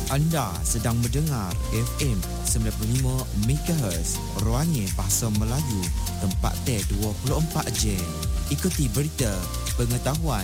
Anda sedang mendengar FM 95 MHz Ruangin Bahasa Melayu, tempat T24 Jam. Ikuti berita, pengetahuan